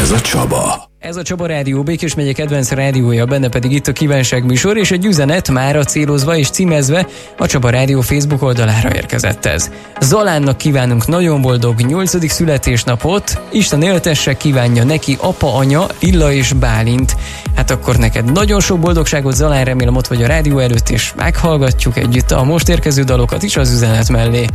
Ez a Csaba. Ez a Csaba Rádió, Békés megye kedvenc rádiója, benne pedig itt a kívánság műsor, és egy üzenet mára célozva és címezve a Csaba Rádió Facebook oldalára érkezett ez. Zalánnak kívánunk nagyon boldog 8. születésnapot, Isten éltesse, kívánja neki apa, anya, Lilla és Bálint. Hát akkor neked nagyon sok boldogságot, Zalán, remélem ott vagy a rádió előtt, és meghallgatjuk együtt a most érkező dalokat is az üzenet mellé.